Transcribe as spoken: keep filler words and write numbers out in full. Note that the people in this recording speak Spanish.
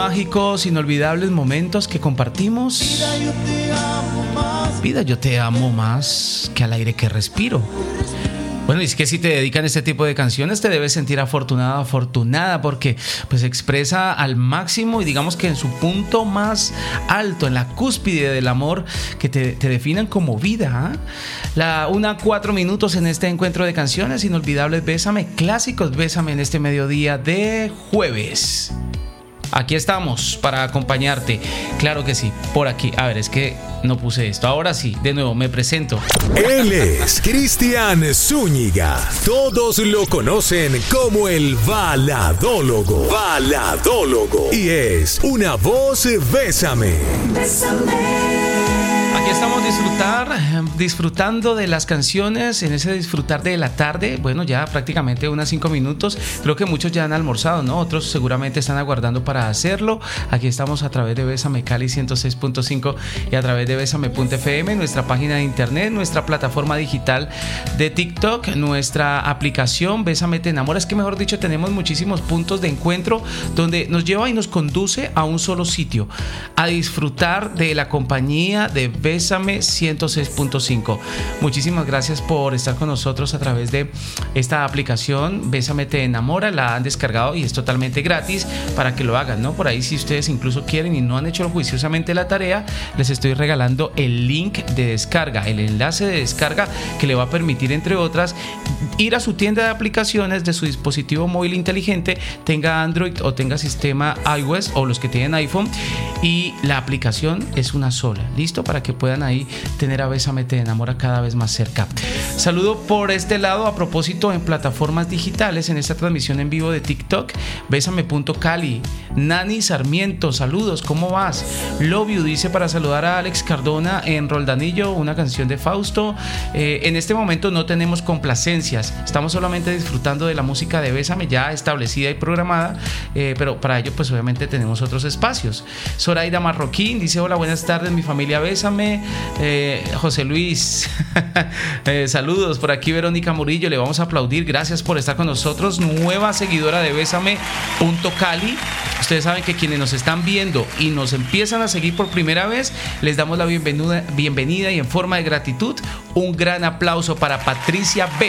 mágicos, inolvidables momentos que compartimos. Vida, yo te amo más que al aire que respiro. Bueno, y es que si te dedican este tipo de canciones te debes sentir afortunada, afortunada, porque pues expresa al máximo y digamos que en su punto más alto, en la cúspide del amor, que te, te definan como vida. ¿eh? La una cuatro minutos en este encuentro de canciones inolvidables. Bésame, clásicos, bésame en este mediodía de jueves. Aquí estamos para acompañarte. Claro que sí, por aquí. A ver, es que no puse esto. Ahora sí, de nuevo, me presento. Él es Cristian Zúñiga. Todos lo conocen como el baladólogo. Baladólogo. Y es una voz bésame. Bésame. Aquí estamos disfrutar, disfrutando de las canciones, en ese disfrutar de la tarde. Bueno, ya prácticamente unas cinco minutos. Creo que muchos ya han almorzado, ¿no? Otros seguramente están aguardando para hacerlo. Aquí estamos a través de Bésame Cali ciento seis punto cinco y a través de Bésame punto efe eme, nuestra página de internet, nuestra plataforma digital de TikTok, nuestra aplicación Bésame Te Enamora. Es que mejor dicho, tenemos muchísimos puntos de encuentro donde nos lleva y nos conduce a un solo sitio, a disfrutar de la compañía de Bésame ciento seis punto cinco. Muchísimas gracias por estar con nosotros a través de esta aplicación Bésame Te Enamora. La han descargado y es totalmente gratis para que lo hagan, ¿no? Por ahí, si ustedes incluso quieren y no han hecho juiciosamente la tarea, les estoy regalando el link de descarga, el enlace de descarga que le va a permitir, entre otras, ir a su tienda de aplicaciones de su dispositivo móvil inteligente, tenga Android o tenga sistema iOS o los que tienen iPhone, y la aplicación es una sola. ¿Listo? Para que puedan ahí tener a Bésame Te Enamora cada vez más cerca. Saludo por este lado a propósito en plataformas digitales en esta transmisión en vivo de TikTok, Bésame punto Cali. Nani Sarmiento, saludos, ¿cómo vas? Love You dice para saludar a Alex Cardona en Roldanillo, una canción de Fausto. Eh, en este momento no tenemos complacencias, estamos solamente disfrutando de la música de Bésame ya establecida y programada, eh, pero para ello pues obviamente tenemos otros espacios. Zoraida Marroquín dice hola, buenas tardes mi familia Bésame. Eh, José Luis eh, saludos por aquí. Verónica Murillo, le vamos a aplaudir, gracias por estar con nosotros, nueva seguidora de Bésame punto Cali. Ustedes saben que quienes nos están viendo y nos empiezan a seguir por primera vez, les damos la bienvenida, bienvenida y en forma de gratitud un gran aplauso para Patricia B.